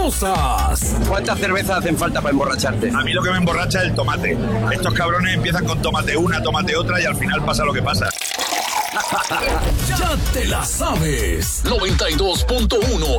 peligrosas. ¿Cuántas cervezas hacen falta para emborracharte? A mí lo que me emborracha es el tomate. Estos cabrones empiezan con tomate una, tomate otra y al final pasa lo que pasa. Ya te la sabes. 92.1